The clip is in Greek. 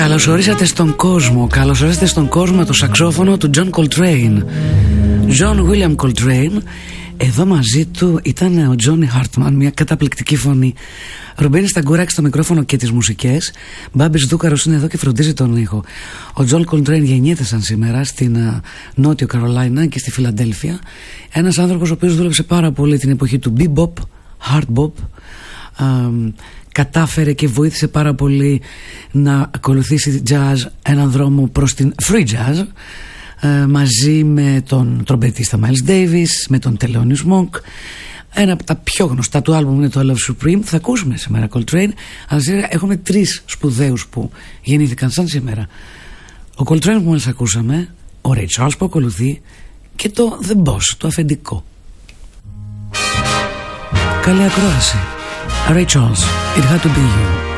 Καλώς ορίσατε στον κόσμο. Καλώς ορίσατε στον κόσμο το σαξόφωνο του John Coltrane. John William Coltrane. Εδώ μαζί του ήταν ο Johnny Hartman, μια καταπληκτική φωνή. Ρουμπένι Σταγκουράκη στο μικρόφωνο και τις μουσικές. Μπάμπης Δούκαρος είναι εδώ και φροντίζει τον ήχο. Ο John Coltrane γεννιέται σαν σήμερα στην Νότιο Καρολάινα και στη Φιλαντέλφια. Ένας άνθρωπος ο οποίος δούλεψε πάρα πολύ την εποχή του bebop, hard bop. Κατάφερε και βοήθησε πάρα πολύ να ακολουθήσει jazz, έναν δρόμο προς την free jazz, μαζί με τον τρομπετίστα Miles Davis, με τον Thelonious Monk. Ένα από τα πιο γνωστά του άλμπουμ είναι το Love Supreme. Θα ακούσουμε σήμερα Coltrane, αλλά σήμερα έχουμε τρεις σπουδαίους που γεννήθηκαν σαν σήμερα. Ο Coltrane που μόλις ακούσαμε, ο Ray Charles που ακολουθεί και το The Boss, το αφεντικό. Καλή ακρόαση. Ray Charles, It Had To Be You.